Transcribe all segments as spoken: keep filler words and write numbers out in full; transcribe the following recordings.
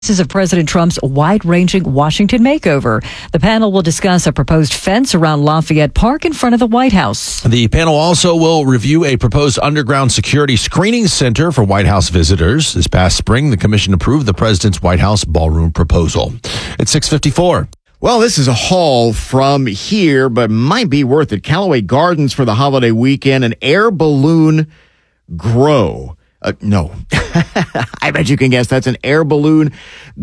Of President Trump's wide-ranging Washington makeover. The panel will discuss a proposed fence around Lafayette Park in front of the White House. The panel also will review a proposed underground security screening center for White House visitors. This past spring, the commission approved the president's White House ballroom proposal. It's six fifty-four. Well, this is a haul from here, but might be worth it. Callaway Gardens for the holiday weekend, an air balloon grow. Uh, no, I bet you can guess that's an air balloon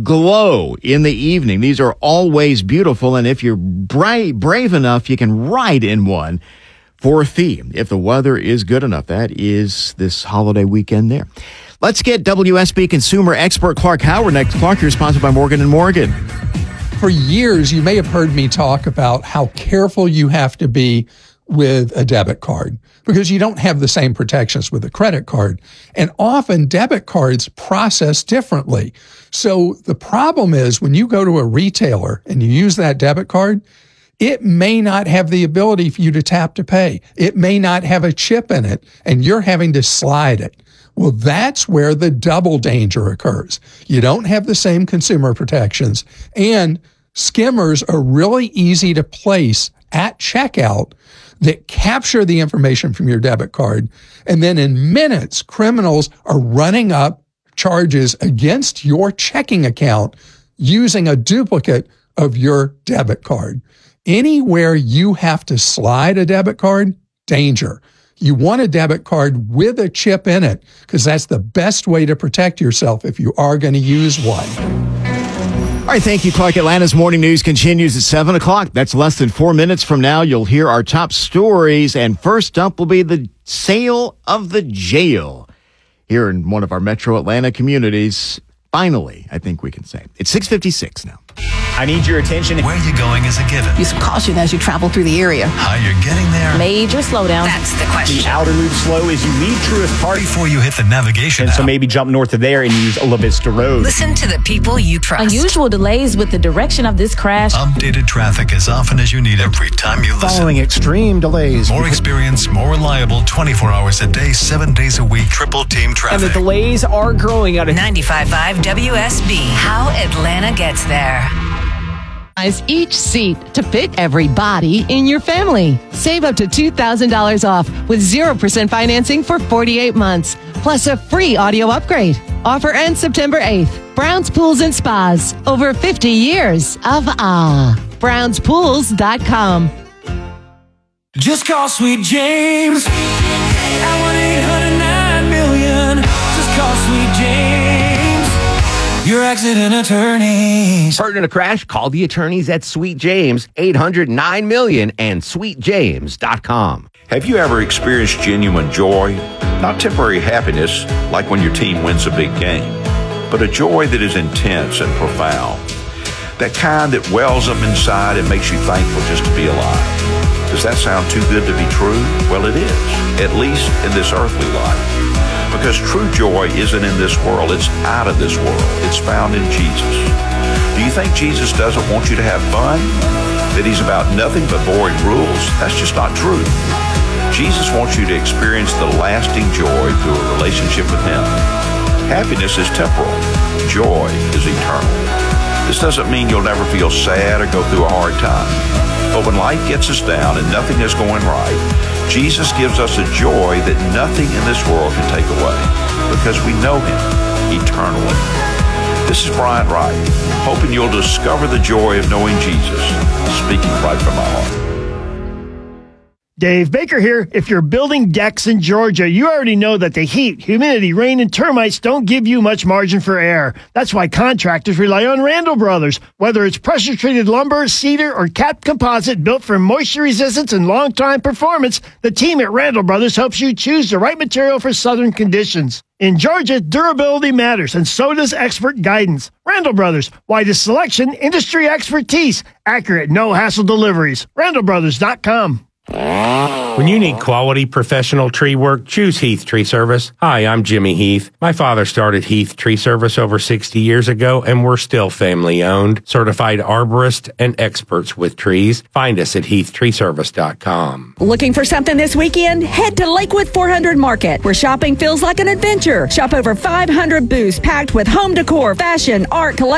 glow in the evening. These are always beautiful, and if you're bra- brave enough, you can ride in one for a fee. If the weather is good enough, that is this holiday weekend there. Let's get W S B consumer expert Clark Howard next. Clark, you're sponsored by Morgan and Morgan. For years, you may have heard me talk about how careful you have to be with a debit card because you don't have the same protections with a credit card. And often debit cards process differently. So the problem is when you go to a retailer and you use that debit card, it may not have the ability for you to tap to pay. It may not have a chip in it and you're having to slide it. Well, that's where the double danger occurs. You don't have the same consumer protections and skimmers are really easy to place at checkout that capture the information from your debit card. And then in minutes, criminals are running up charges against your checking account using a duplicate of your debit card. Anywhere you have to slide a debit card, danger. You want a debit card with a chip in it because that's the best way to protect yourself if you are going to use one. All right, thank you, Clark. Atlanta's Morning News continues at seven o'clock. That's less than four minutes from now. You'll hear our top stories, and first up will be the sale of the jail here in one of our metro Atlanta communities. Finally, I think we can say. It's six fifty-six now. I need your attention. Where you're going is a given. Use caution as you travel through the area. How you're getting there. Major slowdown. That's the question. The outer loop slow as you leave Truist Park. Before you hit the navigation And app. so maybe jump north of there and use Ola Vista Road. Listen to the people you trust. Unusual delays with the direction of this crash. Updated traffic as often as you need every time you listen. Following extreme delays. More experience, more reliable, twenty-four hours a day, seven days a week, triple team traffic. And the delays are growing out of ninety-five point five W S B. How Atlanta gets there. Each seat to fit every body in your family. Save up to two thousand dollars off with zero percent financing for forty-eight months, plus a free audio upgrade. Offer ends September eighth. Browns Pools and Spas. Over fifty years of ah. Browns Pools dot com. Just call Sweet James at one eight hundred nine million. Just call Sweet James. Your accident attorneys. Hurt in a crash? Call the attorneys at Sweet James, eight hundred nine million and sweet james dot com. Have you ever experienced genuine joy? Not temporary happiness like when your team wins a big game, but a joy that is intense and profound. That kind that wells up inside and makes you thankful just to be alive. Does that sound too good to be true? Well, it is, at least in this earthly life. Because true joy isn't in this world, it's out of this world. It's found in Jesus. Do you think Jesus doesn't want you to have fun? That he's about nothing but boring rules? That's just not true. Jesus wants you to experience the lasting joy through a relationship with him. Happiness is temporal. Joy is eternal. This doesn't mean you'll never feel sad or go through a hard time. But when life gets us down and nothing is going right, Jesus gives us a joy that nothing in this world can take away because we know him eternally. This is Bryant Wright, hoping you'll discover the joy of knowing Jesus, speaking right from my heart. Dave Baker here. If you're building decks in Georgia, you already know that the heat, humidity, rain, and termites don't give you much margin for error. That's why contractors rely on Randall Brothers. Whether it's pressure-treated lumber, cedar, or capped composite built for moisture resistance and long-time performance, the team at Randall Brothers helps you choose the right material for southern conditions. In Georgia, durability matters, and so does expert guidance. Randall Brothers, widest selection, industry expertise, accurate, no-hassle deliveries. Randall Brothers dot com. When you need quality professional tree work, choose Heath Tree Service. Hi, I'm Jimmy Heath. My father started Heath Tree Service over sixty years ago, and we're still family owned. Certified arborists and experts with trees. Find us at heath tree service dot com. Looking for something this weekend? Head to Lakewood four hundred Market, where shopping feels like an adventure. Shop over five hundred booths packed with home decor, fashion, art, collectibles,